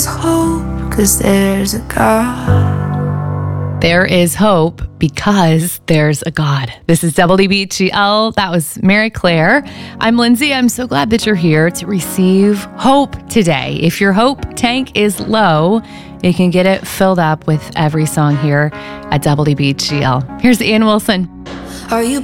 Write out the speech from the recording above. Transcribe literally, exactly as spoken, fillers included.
hope, 'cause there's a God. There is hope because there's a God. This is W B G L. That was Mary Claire. I'm Lindsay. I'm so glad that you're here to receive hope today. If your hope tank is low, you can get it filled up with every song here at W B G L. Here's Ian Wilson. Are you